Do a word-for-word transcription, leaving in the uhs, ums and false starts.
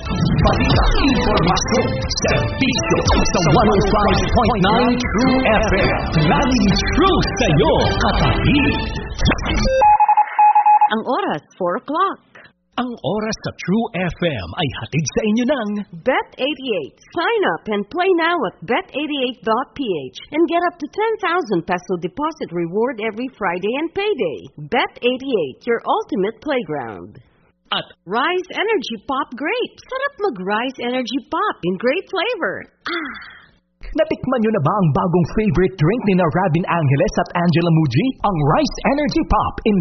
Balita, impormasyon, serbisyo sa one oh five point nine True F M. Laging true sa'yo, katabi. Ang oras, four o'clock. Ang oras sa True F M ay hatid sa inyo ng Bet eighty-eight. Sign up and play now at bet eighty-eight dot p h and get up to ten thousand peso deposit reward every Friday and payday. Bet eighty-eight, your ultimate playground. At Rise Energy Pop Grape. Sarap mag-Rise Energy Pop in great flavor. Ah! natikman nyo na ba ang bagong favorite drink ni na Rabin Angeles at Angela Muji? Ang Rice Energy Pop in